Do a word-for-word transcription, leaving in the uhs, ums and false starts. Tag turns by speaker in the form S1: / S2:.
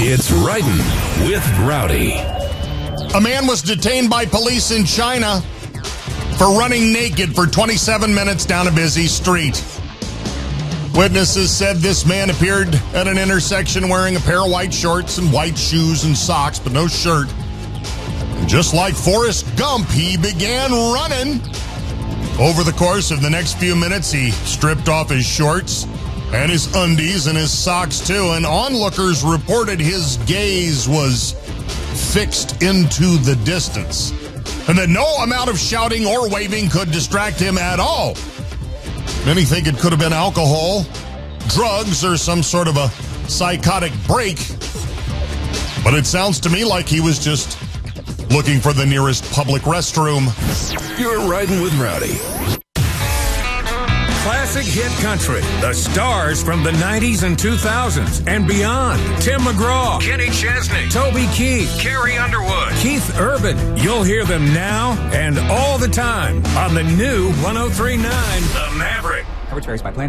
S1: It's Riding with Rowdy.
S2: A man was detained by police in China for running naked for twenty-seven minutes down a busy street. Witnesses said this man appeared at an intersection wearing a pair of white shorts and white shoes and socks, but no shirt. And just like Forrest Gump, he began running. Over the course of the next few minutes, he stripped off his shorts and his undies and his socks too, and onlookers reported his gaze was fixed into the distance, and that no amount of shouting or waving could distract him at all. Many think it could have been alcohol, drugs, or some sort of a psychotic break, but it sounds to me like he was just looking for the nearest public restroom.
S1: You're Riding with Rowdy.
S3: Classic hit country. The stars from the nineties and two thousands and beyond. Tim McGraw, Kenny Chesney, Toby Keith, Carrie Underwood, Keith Urban. You'll hear them now and all the time on the new one oh three point nine The Maverick.
S4: Coverage varies by plan.